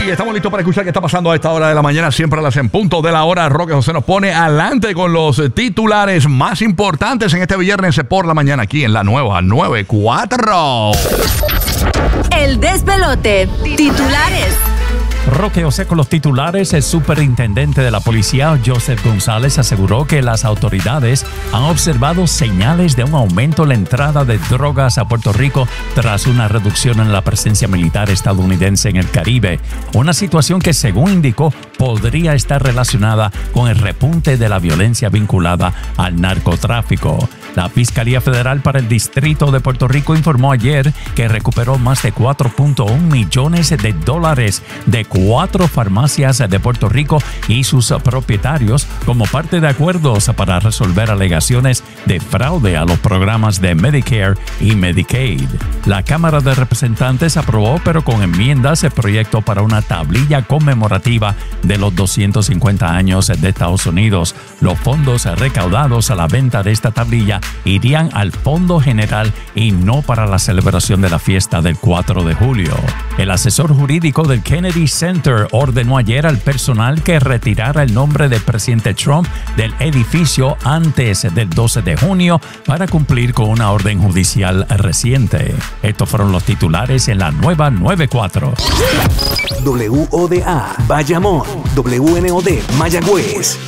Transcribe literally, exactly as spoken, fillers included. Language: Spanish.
estamos listos para escuchar qué está pasando a esta hora de la mañana. Siempre a las en punto de la hora. Roque José nos pone adelante con los titulares más importantes en este viernes por la mañana aquí en la nueva noventa y cuatro. El despelote. Titulares. Roque José con los titulares. El superintendente de la policía, Joseph González, aseguró que las autoridades han observado señales de un aumento en la entrada de drogas a Puerto Rico tras una reducción en la presencia militar estadounidense en el Caribe. Una situación que, según indicó, podría estar relacionada con el repunte de la violencia vinculada al narcotráfico. La Fiscalía Federal para el Distrito de Puerto Rico informó ayer que recuperó más de cuatro punto uno millones de dólares de cuatro farmacias de Puerto Rico y sus propietarios como parte de acuerdos para resolver alegaciones de fraude a los programas de Medicare y Medicaid. La Cámara de Representantes aprobó, pero con enmiendas, el proyecto para una tablilla conmemorativa de los doscientos cincuenta años de Estados Unidos. Los fondos recaudados a la venta de esta tablilla irían al Fondo General y no para la celebración de la fiesta del cuatro de julio. El asesor jurídico del Kennedy Center ordenó ayer al personal que retirara el nombre del presidente Trump del edificio antes del doce de junio para cumplir con una orden judicial reciente. Estos fueron los titulares en la nueva noventa y cuatro. W O D A Bayamón, W N O D Mayagüez.